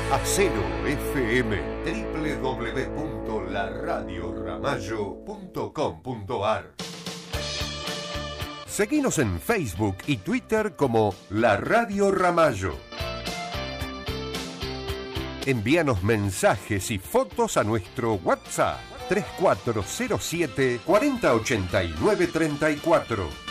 Hacelo FM, www.laradioramallo.com.ar. Seguinos en Facebook y Twitter como La Radio Ramallo. Envíanos mensajes y fotos a nuestro WhatsApp 3407 4089 34.